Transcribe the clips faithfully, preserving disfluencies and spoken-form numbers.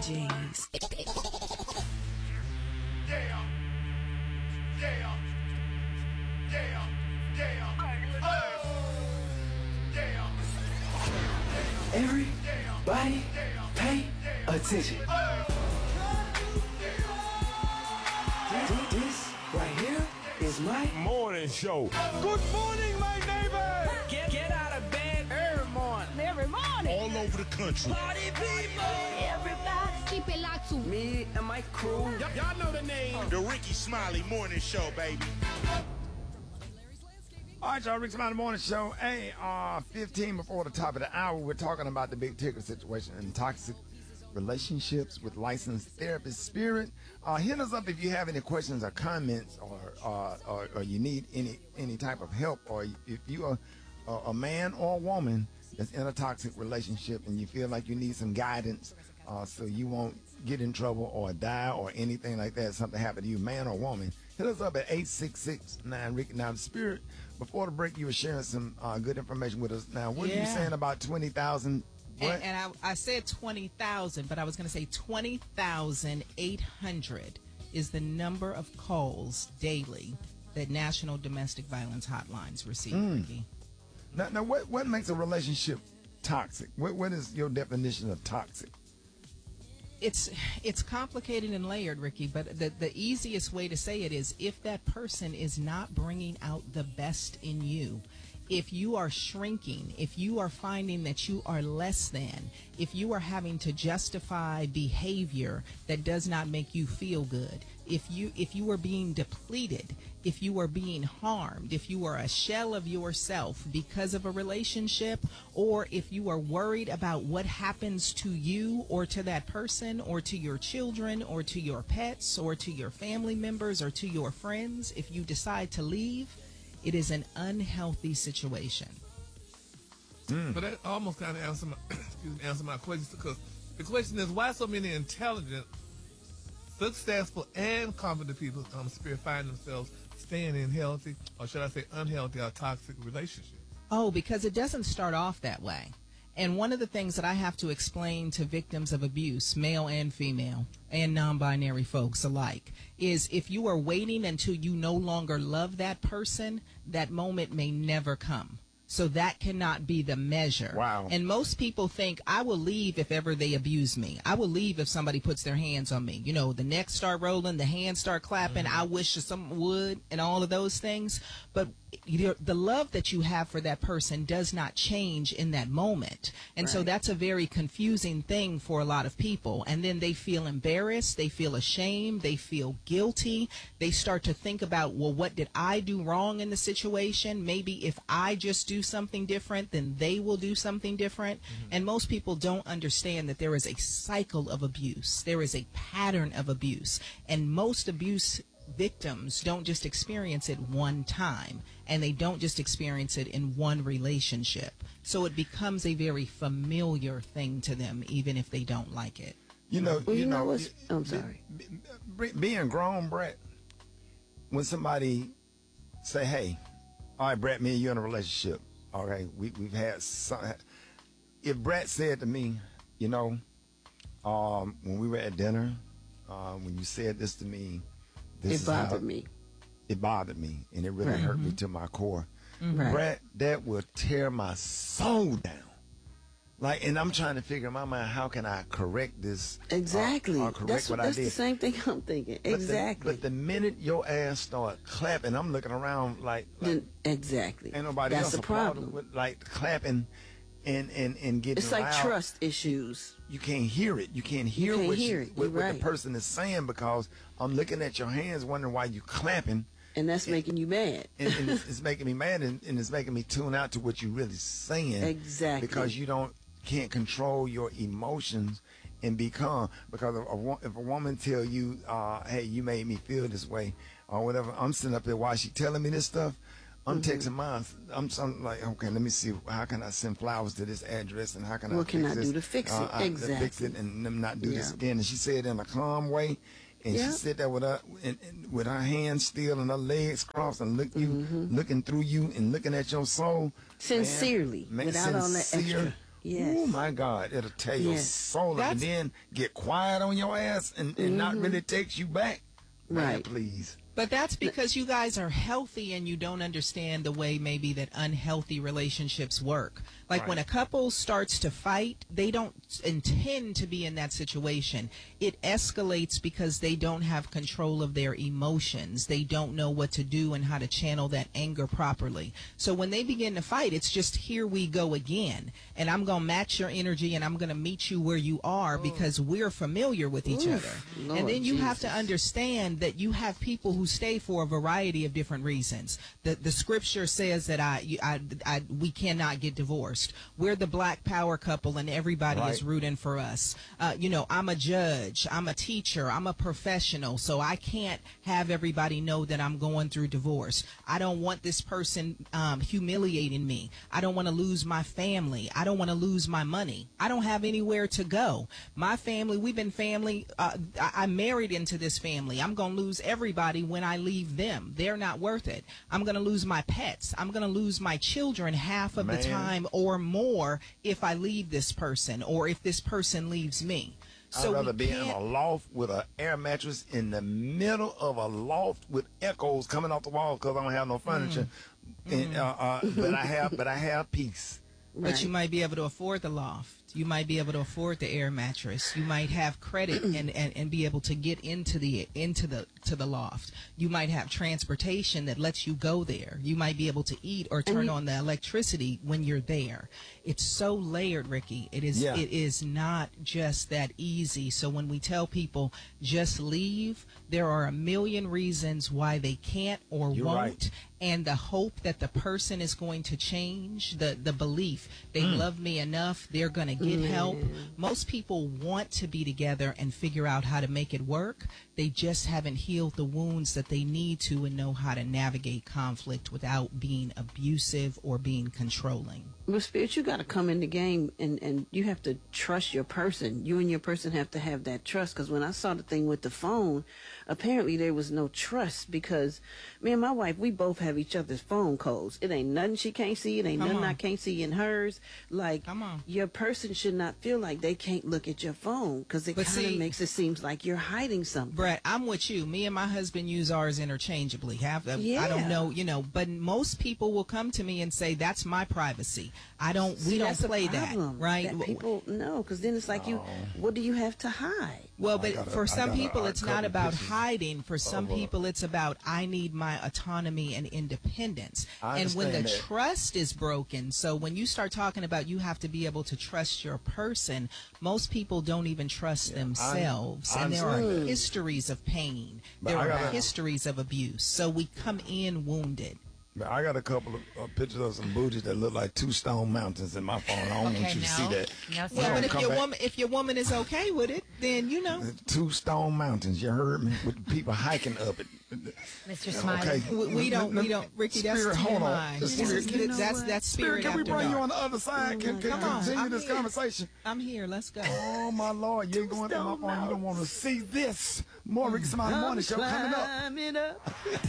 J's. Yeah. Yeah. Yeah. Yeah. Oh. Yeah. Everybody pay attention. This right here is my morning show. Good morning, my neighbor. Get, get out of bed every morning. Every morning. All over the country. Party people. Everybody. Keep it locked to me and my crew. Y- y'all know the name. The Ricky Smiley Morning Show, baby. All right, y'all, Ricky Smiley Morning Show. Hey, uh, fifteen before the top of the hour, we're talking about the big ticket situation and toxic relationships with licensed therapist Spirit. Uh, hit us up if you have any questions or comments, or uh, or, or you need any any type of help, or if you are a, a man or a woman that's in a toxic relationship and you feel like you need some guidance uh, so you won't get in trouble or die or anything like that, something happen to you, man or woman, hit us up at eight six six nine Ricky. Now, Spirit, before the break, you were sharing some uh, good information with us. Now, what yeah. are you saying about twenty thousand? And, and I, I said twenty thousand, but I was going to say twenty thousand eight hundred is the number of calls daily that National Domestic Violence Hotlines receive, mm. Ricky. Now, now what, what makes a relationship toxic? What, what is your definition of toxic? It's it's complicated and layered, Ricky, but the, the easiest way to say it is if that person is not bringing out the best in you. If you are shrinking, if you are finding that you are less than, if you are having to justify behavior that does not make you feel good, if you if you are being depleted, if you are being harmed, if you are a shell of yourself because of a relationship, or if you are worried about what happens to you or to that person or to your children or to your pets or to your family members or to your friends, if you decide to leave, it is an unhealthy situation. Mm. But that almost kind of answer my, excuse me, answer my question, because the question is, why so many intelligent, successful, and confident people um, Spirit find themselves staying in healthy, or should I say unhealthy or toxic relationships? Oh, because it doesn't start off that way. And one of the things that I have to explain to victims of abuse, male and female, and non-binary folks alike, is if you are waiting until you no longer love that person, that moment may never come. So that cannot be the measure. Wow. And most people think, I will leave if ever they abuse me. I will leave if somebody puts their hands on me. You know, the necks start rolling, the hands start clapping. Mm-hmm. I wish someone would, and all of those things. But the love that you have for that person does not change in that moment. And right. So that's a very confusing thing for a lot of people. And then they feel embarrassed. They feel ashamed. They feel guilty. They start to think about, well, what did I do wrong in the situation? Maybe if I just do something different, then they will do something different. Mm-hmm. And most people don't understand that there is a cycle of abuse. There is a pattern of abuse. And most abuse victims don't just experience it one time, and they don't just experience it in one relationship. So it becomes a very familiar thing to them, even if they don't like it. You know, well, you, you know, know what's, I'm sorry. Be, be, being grown, Brett, when somebody say, hey, all right, Brett, me and you in a relationship. All right, we, we've had some. If Brett said to me, you know, um, when we were at dinner, uh, when you said this to me, this it bothered how, me. It bothered me, and it really right. hurt mm-hmm. me to my core. Mm-hmm. Right. Brett, that will tear my soul down. Like, and I'm trying to figure in my mind, how can I correct this? Exactly. Uh, or correct that's what that's I did. the same thing I'm thinking. But exactly. The, but the minute your ass start clapping, I'm looking around like, like then, exactly. Ain't nobody that's else the problem. With, like clapping and and and getting. It's like loud. Trust issues. You can't hear it. You can't hear you can't what, hear you, it. what, what right. the person is saying, because I'm looking at your hands, wondering why you clapping. And that's and, making you mad. and, and it's, it's making me mad, and, and it's making me tune out to what you're really saying. Exactly. Because you don't can't control your emotions and be calm. Because if a, if a woman tell you, uh, hey, you made me feel this way, or whatever, I'm sitting up there while she telling me this stuff, I'm mm-hmm. texting mine. I'm, I'm like, okay, let me see, how can I send flowers to this address, and how can what I can fix I this? do to fix it? Uh, I, exactly. To fix it and them not do yeah. this again. And she said in a calm way. And yeah. she sit there with her and, and with her hands still and her legs crossed and look you, mm-hmm. looking through you and looking at your soul sincerely, man, without sincere all that extra. Yes. Oh my God, it'll tear your Yes. soul up and That's- then get quiet on your ass and, and not really text you back. Man, Right. please. But that's because you guys are healthy and you don't understand the way maybe that unhealthy relationships work. Like when a couple starts to fight, they don't intend to be in that situation. It escalates because they don't have control of their emotions. They don't know what to do and how to channel that anger properly. So when they begin to fight, it's just here we go again. And I'm going to match your energy and I'm going to meet you where you are because we're familiar with each Oof, other. Lord and then you have to Jesus. understand that you have people who stay for a variety of different reasons. The the scripture says that I, you- I, I we cannot get divorced. We're the black power couple and everybody is Right. rooting for us. Uh, you know, I'm a judge, I'm a teacher, I'm a professional, so I can't have everybody know that I'm going through divorce. I don't want this person um, humiliating me. I don't want to lose my family. I don't want to lose my money. I don't have anywhere to go. My family, we've been family. Uh, I, I married into this family. I'm going to lose everybody when I leave them. They're not worth it. I'm going to lose my pets. I'm going to lose my children half of Man. the time or more if I leave this person or if this person leaves me. So I'd rather we be in a can't- loft with an air mattress in the middle of a loft with echoes coming off the walls because I don't have no furniture. Mm. And, uh, uh, but I have, but I have peace. But you might be able to afford the loft. You might be able to afford the air mattress. You might have credit and, and, and be able to get into the into the to the loft. You might have transportation that lets you go there. You might be able to eat or turn on the electricity when you're there. It's so layered, Ricky. It is Yeah. it is not just that easy. So when we tell people just leave, there are a million reasons why they can't or You're won't. right. And the hope that the person is going to change, the, the belief they love me enough, they're going to get help. Most people want to be together and figure out how to make it work. They just haven't healed the wounds that they need to and know how to navigate conflict without being abusive or being controlling. But Spirit, you got to come in the game and, and you have to trust your person. You and your person have to have that trust. Because when I saw the thing with the phone, apparently there was no trust because me and my wife, we both have each other's phone codes. It ain't nothing she can't see. It ain't Come nothing on. I can't see in hers. Like, Come on. your person should not feel like they can't look at your phone because it But kind of see- makes it seems like you're hiding something. Brett, I'm with you. Me and my husband use ours interchangeably. Have I Yeah. don't know, you know, but most people will come to me and say that's my privacy. I don't. See, we don't that's the play that, problem, right? That people no, because then it's like you. What do you have to hide? Well, I but got a- for I some got a- people, a it's couple not about pictures hiding. For some of, uh, people, it's about I need my autonomy and independence. I And when the understand that. trust is broken, so when you start talking about you have to be able to trust your person, most people don't even trust themselves. I and there are understand that. histories of pain. But there I are gotta- histories of abuse. So we come in wounded. But I got a couple of uh, pictures of some booties that look like two stone mountains in my phone. I don't Okay, want you to no. see that. No, Well, sir. but Don't if come your back. woman, if your woman is okay with it, then you know. Two stone mountains. You heard me? With people hiking up it. Mister Smiley. Okay. We, we don't, we don't, Ricky. That's Spirit, T hold M on. I. Just This is- Spirit, you know that's what? that's Spirit, spirit can we after bring you dark. on the other side? Can, can Come on, continue I'm this here. conversation? I'm here. Let's go. Oh my Lord, you ain't going through my phone. You don't want to see this. More Ricky Smiley Morning Show coming up. Climbing up.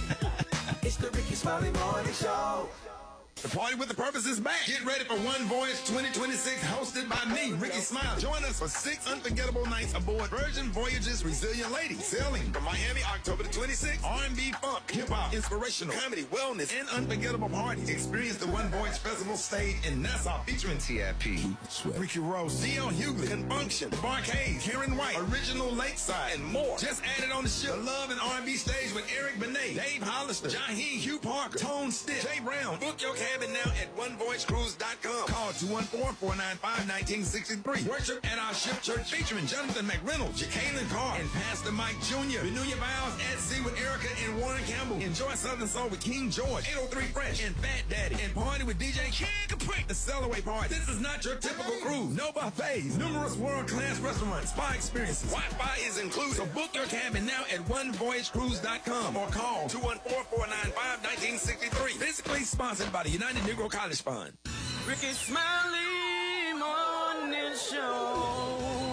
It's the Ricky Smiley Morning Show. The Party with the Purpose is back. Get ready for One Voyage twenty twenty-six, hosted by me, Ricky Smile. Join us for six unforgettable nights aboard Virgin Voyage's Resilient Lady, sailing from Miami, October the twenty-sixth. R and B, funk, hip-hop, inspirational, comedy, wellness, and unforgettable parties. Experience the One Voyage Festival stage in Nassau, featuring T I P, Ricky Rose, D L Hughley, Confunction, Barcade, Karen White, Original Lakeside, and more. Just added on the ship, the Love and R and B stage with Eric Benet, Dave Hollister, Jaheim Hugh Parker, Tone Stitch, Jay Brown. Book your cabin now at one voyage cruise dot com. Call two one four, four nine five, one nine six three. Worship at our ship church featuring Jonathan McReynolds, Jacqueline Carr, and Pastor Mike Junior Renew your vows at sea with Erica and Warren Campbell. Enjoy Southern Soul with King George, eight oh three Fresh, and Fat Daddy. And party with D J King Capri. The Sailaway Party. This is not your typical cruise. No buffets. Numerous world-class restaurants. Spa experiences. Wi-Fi is included. So book your cabin now at one voyage cruise dot com or call two one four, four nine five, one nine six three. Physically sponsored by the United Negro College Fund. Ricky Smiley Morning Show.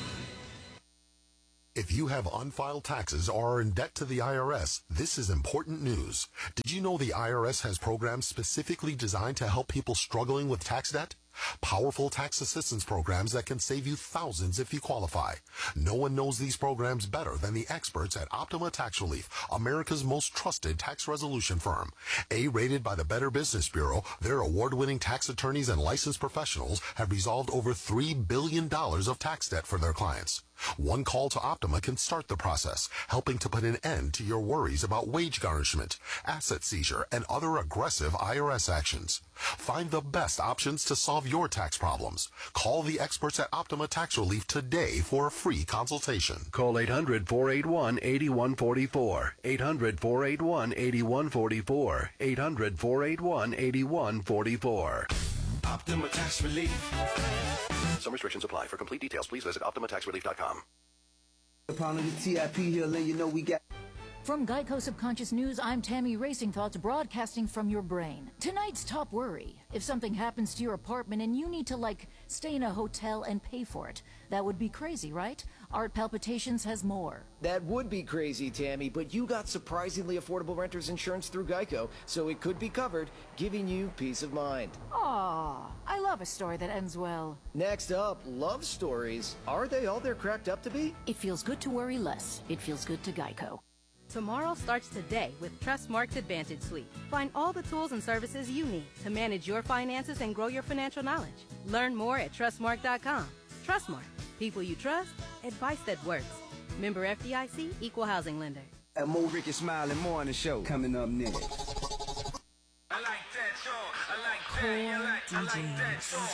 If you have unfiled taxes or are in debt to the I R S, this is important news. Did you know the I R S has programs specifically designed to help people struggling with tax debt? Powerful tax assistance programs that can save you thousands if you qualify. No one knows these programs better than the experts at Optima Tax Relief, America's most trusted tax resolution firm. A-rated by the Better Business Bureau, their award-winning tax attorneys and licensed professionals have resolved over three billion dollars of tax debt for their clients. One call to Optima can start the process, helping to put an end to your worries about wage garnishment, asset seizure, and other aggressive I R S actions. Find the best options to solve your tax problems. Call the experts at Optima Tax Relief today for a free consultation. Call eight hundred, four eight one, eight one four four. eight hundred, four eight one, eight one four four. eight hundred, four eight one, eight one four four. Optima Tax Relief. Some restrictions apply. For complete details, please visit Optima Tax Relief dot com. Upon the T I P here, letting you know we got. From Geico Subconscious News, I'm Tammy Racing Thoughts, broadcasting from your brain. Tonight's top worry: if something happens to your apartment and you need to, like, stay in a hotel and pay for it. That would be crazy, right? Art Palpitations has more. That would be crazy, Tammy, but you got surprisingly affordable renter's insurance through Geico, so it could be covered, giving you peace of mind. Aw, I love a story that ends well. Next up, love stories. Are they all they're cracked up to be? It feels good to worry less. It feels good to Geico. Tomorrow starts today with Trustmark's Advantage Suite. Find all the tools and services you need to manage your finances and grow your financial knowledge. Learn more at trustmark dot com. Trustmark. People you trust. Advice that works. Member F D I C, Equal Housing Lender. A Mo Ricky Smiley Morning Show coming up next. I like that, yo. I like that. I like, I like that, yo.